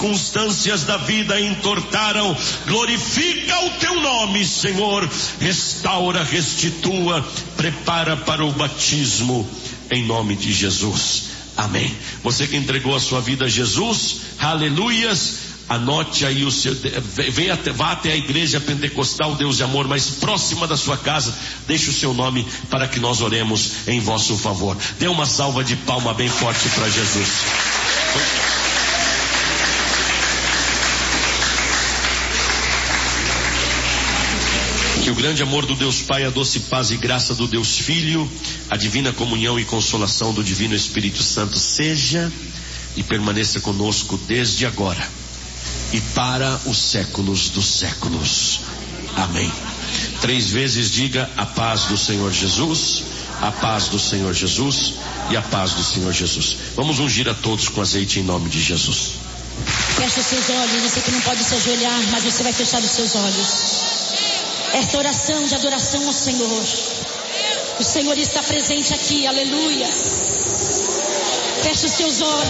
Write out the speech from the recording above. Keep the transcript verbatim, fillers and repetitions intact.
circunstâncias da vida entortaram. Glorifica o teu nome, Senhor. Restaura, restitua, prepara para o batismo, em nome de Jesus. Amém. Você que entregou a sua vida a Jesus, aleluias, anote aí o seu, venha até, vá até a igreja pentecostal Deus de Amor mais próxima da sua casa, deixe o seu nome para que nós oremos em vosso favor. Dê uma salva de palma bem forte para Jesus. Que o grande amor do Deus Pai, a doce paz e graça do Deus Filho, a divina comunhão e consolação do Divino Espírito Santo seja e permaneça conosco desde agora e para os séculos dos séculos. Amém. Três vezes diga: a paz do Senhor Jesus, a paz do Senhor Jesus e a paz do Senhor Jesus. Vamos ungir a todos com azeite em nome de Jesus. Feche os seus olhos, você que não pode se ajoelhar, mas você vai fechar os seus olhos. Esta oração de adoração ao Senhor. O Senhor está presente aqui, aleluia. Feche os seus olhos.